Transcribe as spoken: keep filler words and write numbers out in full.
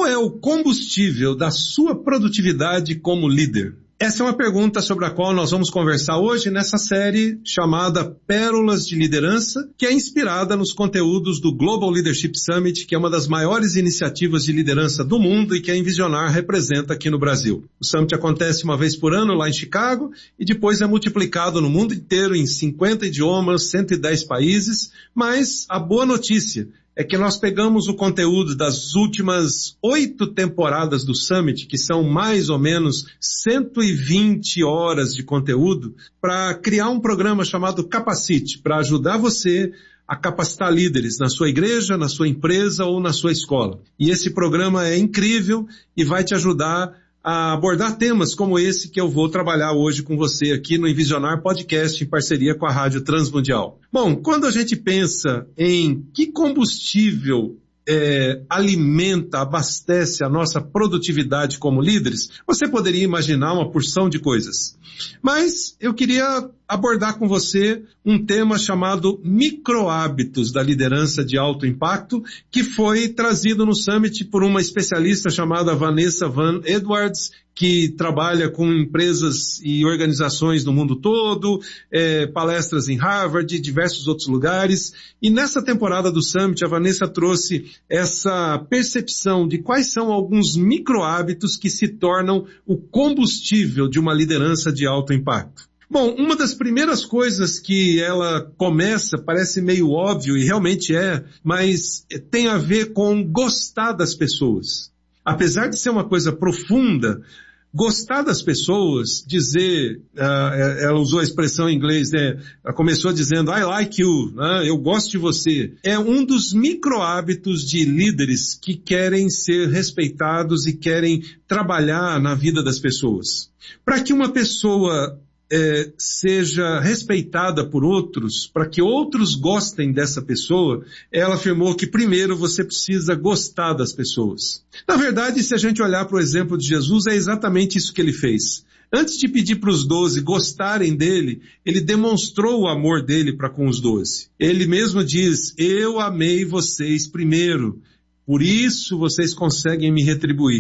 Qual é o combustível da sua produtividade como líder? Essa é uma pergunta sobre a qual nós vamos conversar hoje nessa série chamada Pérolas de Liderança, que é inspirada nos conteúdos do Global Leadership Summit, que é uma das maiores iniciativas de liderança do mundo e que a Envisionar representa aqui no Brasil. O Summit acontece uma vez por ano lá em Chicago e depois é multiplicado no mundo inteiro em cinquenta idiomas, cento e dez países, mas a boa notícia é que nós pegamos o conteúdo das últimas oito temporadas do Summit, que são mais ou menos cento e vinte horas de conteúdo, para criar um programa chamado Capacite, para ajudar você a capacitar líderes na sua igreja, na sua empresa ou na sua escola. E esse programa é incrível e vai te ajudar a abordar temas como esse que eu vou trabalhar hoje com você aqui no Envisionar Podcast em parceria com a Rádio Transmundial. Bom, quando a gente pensa em que combustível é, alimenta, abastece a nossa produtividade como líderes, você poderia imaginar uma porção de coisas. Mas eu queria abordar com você um tema chamado microhábitos da liderança de alto impacto, que foi trazido no Summit por uma especialista chamada Vanessa Van Edwards, que trabalha com empresas e organizações no mundo todo, é, palestras em Harvard e diversos outros lugares. E nessa temporada do Summit, a Vanessa trouxe essa percepção de quais são alguns microhábitos que se tornam o combustível de uma liderança de alto impacto. Bom, uma das primeiras coisas que ela começa, parece meio óbvio e realmente é, mas tem a ver com gostar das pessoas. Apesar de ser uma coisa profunda, gostar das pessoas, dizer, uh, ela usou a expressão em inglês, né? Ela começou dizendo, I like you, né? Eu gosto de você. É um dos micro-hábitos de líderes que querem ser respeitados e querem trabalhar na vida das pessoas. Para que uma pessoa É, seja respeitada por outros, para que outros gostem dessa pessoa, ela afirmou que primeiro você precisa gostar das pessoas. Na verdade, se a gente olhar para o exemplo de Jesus, é exatamente isso que ele fez. Antes de pedir para os doze gostarem dele, ele demonstrou o amor dele para com os doze. Ele mesmo diz, eu amei vocês primeiro, por isso vocês conseguem me retribuir.